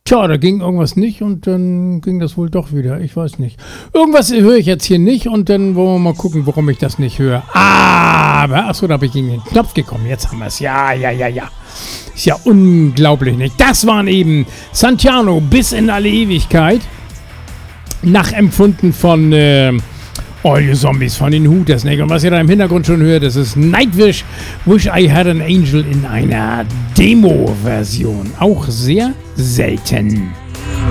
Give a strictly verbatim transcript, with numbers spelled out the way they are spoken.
Tja, da ging irgendwas nicht und dann ging das wohl doch wieder. Ich weiß nicht. Irgendwas höre ich jetzt hier nicht und dann wollen wir mal gucken, warum ich das nicht höre. Aber, achso, da habe ich gegen den Knopf gekommen. Jetzt haben wir es. Ja, ja, ja, ja. Ist ja unglaublich, nicht? Das waren eben Santano bis in alle Ewigkeit. Nachempfunden von äh, All You Zombies von den Hooters, nicht? Und was ihr da im Hintergrund schon hört, das ist Nightwish, Wish I Had an Angel in einer Demo-Version. Auch sehr selten.